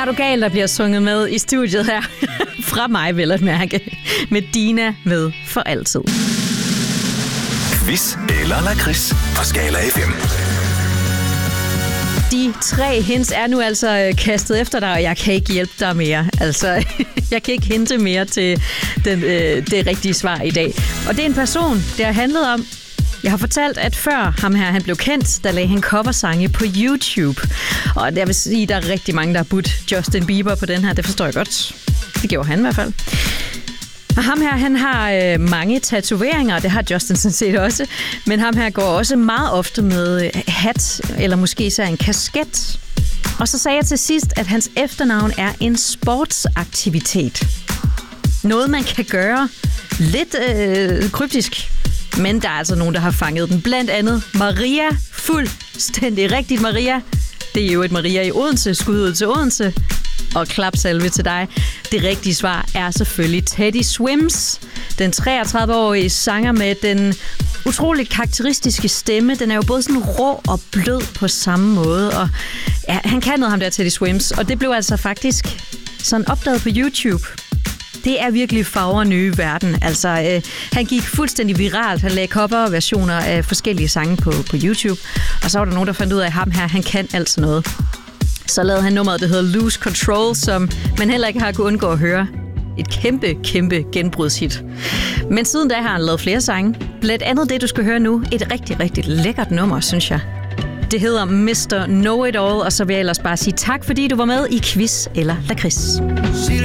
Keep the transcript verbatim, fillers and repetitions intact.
Er du gal, der bliver sunget med i studiet her? Fra mig, vel at mærke. Med Dina med for altid. Quiz eller lakrids på Skala F M. De tre hints er nu altså kastet efter dig, og jeg kan ikke hjælpe dig mere. Altså, jeg kan ikke hinte mere til den, øh, det rigtige svar i dag. Og det er en person, det har handlet om. Jeg har fortalt, at før ham her han blev kendt, der lagde han coversange på YouTube. Og jeg vil sige, at der er rigtig mange, der har budt Justin Bieber på den her. Det forstår jeg godt. Det gjorde han i hvert fald. Og ham her, han har øh, mange tatoveringer, og det har Justin sådan set også. Men ham her går også meget ofte med hat, eller måske især en kasket. Og så sagde jeg til sidst, at hans efternavn er en sportsaktivitet. Noget, man kan gøre lidt øh, kryptisk. Men der er altså nogen, der har fanget den. Blandt andet Maria. Fuldstændig rigtigt, Maria. Det er jo et Maria i Odense. Skud ud til Odense. Og klapsalve til dig. Det rigtige svar er selvfølgelig Teddy Swims. Den treogtredive-årige sanger med den utroligt karakteristiske stemme. Den er jo både sådan rå og blød på samme måde. Og ja, han kan noget, ham der Teddy Swims. Og det blev altså faktisk sådan opdaget på YouTube. Det er virkelig farver nye verden. Altså, øh, han gik fuldstændig viralt. Han lagde coverversioner af forskellige sange på, på YouTube. Og så var der nogen, der fandt ud af, at ham her, han kan altså noget. Så lavede han nummeret, der hedder Lose Control, som man heller ikke har kunnet undgå at høre. Et kæmpe, kæmpe genbrudshit. Men siden da har han lavet flere sange. Blandt andet det, du skal høre nu. Et rigtig, rigtig lækkert nummer, synes jeg. Det hedder mister Know It All, og så vil jeg ellers bare sige tak, fordi du var med i Quiz eller Lakrids.